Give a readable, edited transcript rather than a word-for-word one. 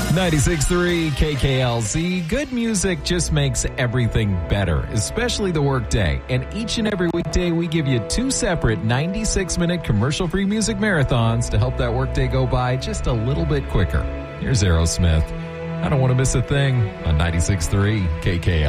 96.3 KKLZ. Good music just makes everything better, especially the workday. And each and every weekday, we give you 2 separate 96-minute commercial-free music marathons to help that workday go by just a little bit quicker. Here's Aerosmith. I don't want to miss a thing on 96.3 KKLZ.